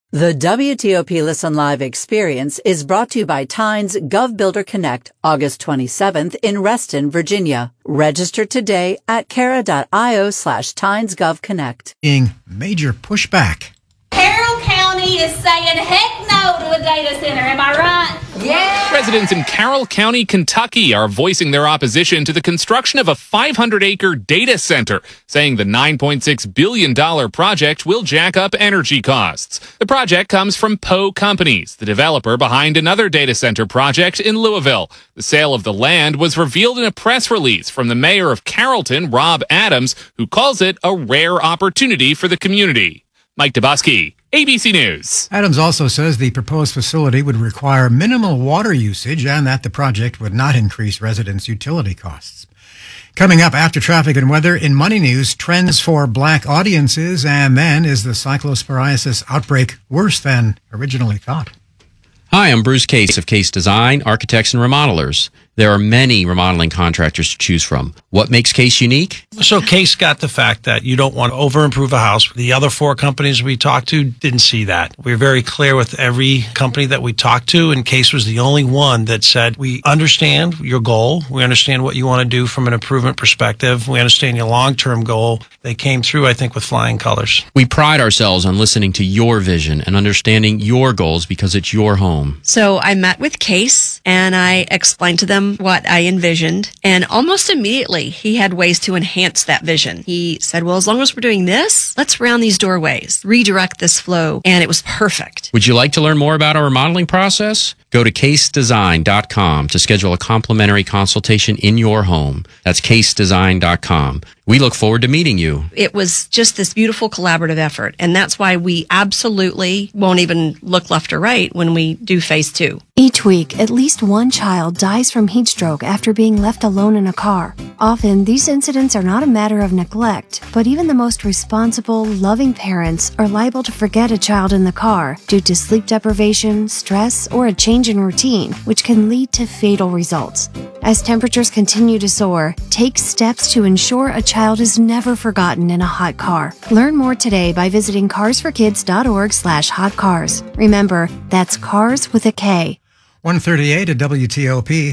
The WTOP Listen Live experience is brought to you by Tynes GovBuilder Connect, August 27th in Reston, Virginia. Register today at Cara.io/TynesGovConnect. Being major pushback. Carroll County is saying heck no to a data center, am I right? Yeah. Residents in Carroll County, Kentucky are voicing their opposition to the construction of a 500-acre data center, saying the $9.6 billion project will jack up energy costs. The project comes from Poe Companies, the developer behind another data center project in Louisville. The sale of the land was revealed in a press release from the mayor of Carrollton, Rob Adams, who calls it a rare opportunity for the community. Mike Dubosky, ABC News. Adams also says the proposed facility would require minimal water usage and that the project would not increase residents' utility costs. Coming up after traffic and weather in Money News, trends for black audiences, and then is the cyclosporiasis outbreak worse than originally thought? Hi, I'm Bruce Case of Case Design, Architects and Remodelers. There are many remodeling contractors to choose from. What makes Case unique? So Case got the fact that you don't want to over-improve a house. The other four companies we talked to didn't see that. We were very clear with every company that we talked to, and Case was the only one that said, we understand your goal. We understand what you want to do from an improvement perspective. We understand your long-term goal. They came through, I think, with flying colors. We pride ourselves on listening to your vision and understanding your goals because it's your home. So I met with Case, and I explained to them what I envisioned, and almost immediately he had ways to enhance that vision. He said, well, as long as we're doing this, let's round these doorways, redirect this flow, and it was perfect. Would you like to learn more about our remodeling process? Go to casedesign.com to schedule a complimentary consultation in your home. That's casedesign.com. We look forward to meeting you. It was just this beautiful collaborative effort, and that's why we absolutely won't even look left or right when we do phase 2. Each week, at least one child dies from heat stroke after being left alone in a car. Often, these incidents are not a matter of neglect, but even the most responsible, loving parents are liable to forget a child in the car due to sleep deprivation, stress, or a change in routine, which can lead to fatal results. As temperatures continue to soar, take steps to ensure a child is never forgotten in a hot car. Learn more today by visiting carsforkids.org/hotcars. Remember, that's cars with a K. 1:38 at WTOP.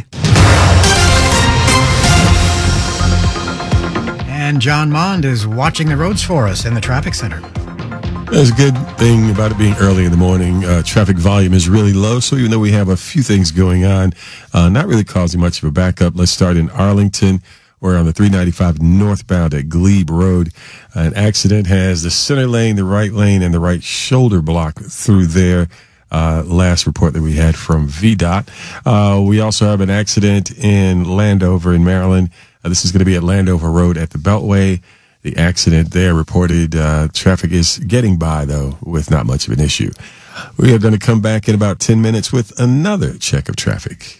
And John Mond is watching the roads for us in the traffic center. There's a good thing about it being early in the morning. Traffic volume is really low, so even though we have a few things going on, not really causing much of a backup. Let's start in Arlington. We're on the 395 northbound at Glebe Road. An accident has the center lane, the right lane, and the right shoulder blocked through there. Last report that we had from VDOT. We also have an accident in Landover in Maryland. This is going to be at Landover Road at the Beltway. The accident there reported traffic is getting by, though, with not much of an issue. We are going to come back in about 10 minutes with another check of traffic.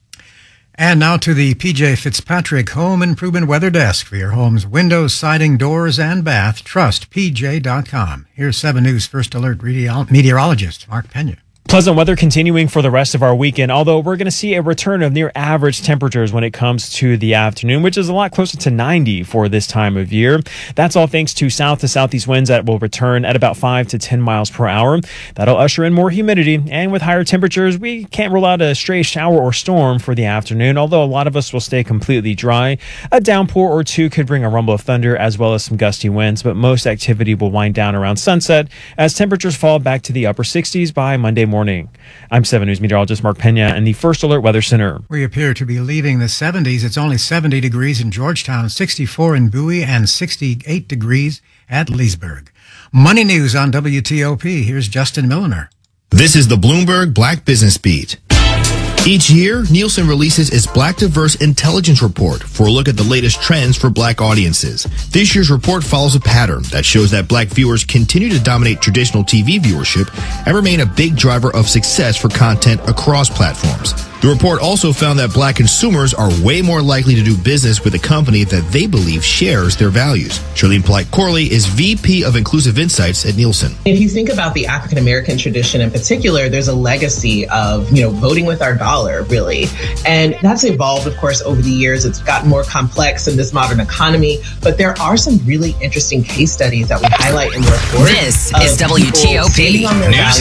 And now to the PJ Fitzpatrick Home Improvement Weather Desk for your home's windows, siding, doors, and bath. Trust PJ.com. Here's 7 News First Alert meteorologist Mark Pena. Pleasant weather continuing for the rest of our weekend, although we're going to see a return of near average temperatures when it comes to the afternoon, which is a lot closer to 90 for this time of year. That's all thanks to south to southeast winds that will return at about 5 to 10 miles per hour. That'll usher in more humidity, and with higher temperatures, we can't rule out a stray shower or storm for the afternoon, although a lot of us will stay completely dry. A downpour or two could bring a rumble of thunder as well as some gusty winds, but most activity will wind down around sunset as temperatures fall back to the upper 60s by Monday morning. I'm 7 News meteorologist Mark Pena in the First Alert Weather Center. We appear to be leaving the 70s. It's only 70 degrees in Georgetown, 64 in Bowie, and 68 degrees at Leesburg. Money News on WTOP. Here's Justin Milliner. This is the Bloomberg Black Business Beat. Each year, Nielsen releases its Black Diverse Intelligence Report for a look at the latest trends for Black audiences. This year's report follows a pattern that shows that Black viewers continue to dominate traditional TV viewership and remain a big driver of success for content across platforms. The report also found that Black consumers are way more likely to do business with a company that they believe shares their values. Charlene Polite-Corley is VP of Inclusive Insights at Nielsen. If you think about the African-American tradition in particular, there's a legacy of, voting with our dollar, really. And that's evolved, of course, over the years. It's gotten more complex in this modern economy. But there are some really interesting case studies that we highlight in the report. This is WTOP News